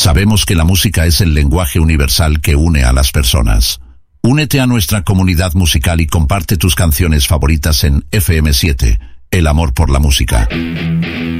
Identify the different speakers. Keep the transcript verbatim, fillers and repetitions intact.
Speaker 1: Sabemos que la música es el lenguaje universal que une a las personas. Únete a nuestra comunidad musical y comparte tus canciones favoritas en F M siete, el amor por la música.